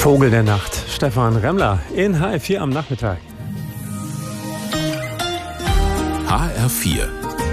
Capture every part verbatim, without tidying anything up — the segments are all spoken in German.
Vogel der Nacht, Stefan Remmler in H R vier am Nachmittag. H R vier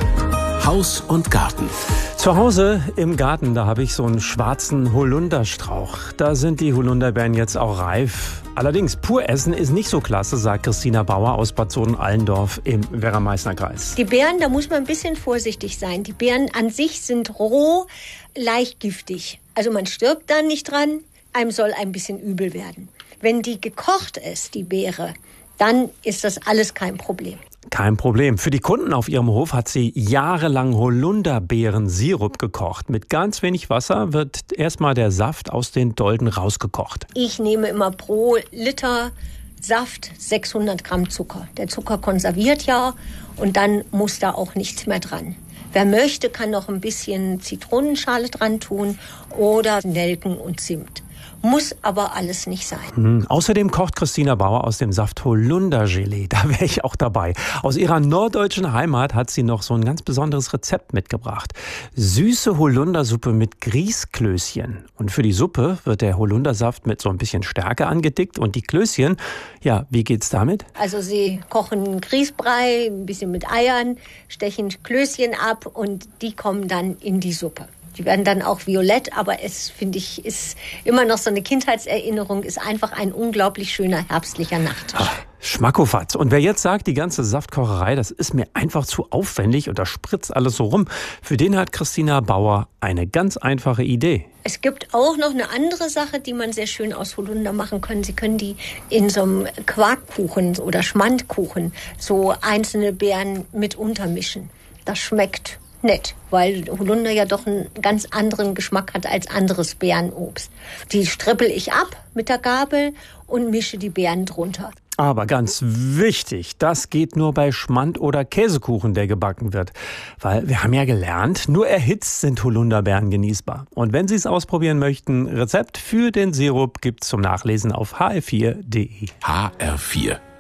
Haus und Garten. Zu Hause im Garten, da habe ich so einen schwarzen Holunderstrauch. Da sind die Holunderbeeren jetzt auch reif. Allerdings, pur essen ist nicht so klasse, sagt Christina Bauer aus Bad Sohn-Allendorf im Werra-Meißner-Kreis. Die Beeren, da muss man ein bisschen vorsichtig sein. Die Beeren an sich sind roh, leicht giftig. Also man stirbt dann nicht dran, einem soll ein bisschen übel werden. Wenn die gekocht ist, die Beere, dann ist das alles kein Problem. Kein Problem. Für die Kunden auf ihrem Hof hat sie jahrelang Holunderbeerensirup gekocht. Mit ganz wenig Wasser wird erstmal der Saft aus den Dolden rausgekocht. Ich nehme immer pro Liter Saft sechshundert Gramm Zucker. Der Zucker konserviert ja und dann muss da auch nichts mehr dran. Wer möchte, kann noch ein bisschen Zitronenschale dran tun oder Nelken und Zimt. Muss aber alles nicht sein. Mhm. Außerdem kocht Christina Bauer aus dem Saft Holundergelee. Da wäre ich auch dabei. Aus ihrer norddeutschen Heimat hat sie noch so ein ganz besonderes Rezept mitgebracht. Süße Holundersuppe mit Grießklößchen. Und für die Suppe wird der Holundersaft mit so ein bisschen Stärke angedickt. Und die Klößchen, ja, wie geht's damit? Also sie kochen Grießbrei, ein bisschen mit Eiern, stechen Klößchen ab und die kommen dann in die Suppe. Die werden dann auch violett, aber es, finde ich, ist immer noch so eine Kindheitserinnerung, ist einfach ein unglaublich schöner herbstlicher Nachttisch. Ach, Schmackofatz. Und wer jetzt sagt, die ganze Saftkocherei, das ist mir einfach zu aufwendig und da spritzt alles so rum, für den hat Christina Bauer eine ganz einfache Idee. Es gibt auch noch eine andere Sache, die man sehr schön aus Holunder machen kann. Sie können die in so einem Quarkkuchen oder Schmandkuchen so einzelne Beeren mit untermischen. Das schmeckt nett, weil Holunder ja doch einen ganz anderen Geschmack hat als anderes Beerenobst. Die strippel ich ab mit der Gabel und mische die Beeren drunter. Aber ganz wichtig, das geht nur bei Schmand- oder Käsekuchen, der gebacken wird. Weil wir haben ja gelernt, nur erhitzt sind Holunderbeeren genießbar. Und wenn Sie es ausprobieren möchten, Rezept für den Sirup gibt's zum Nachlesen auf h r vier punkt d e. H R vier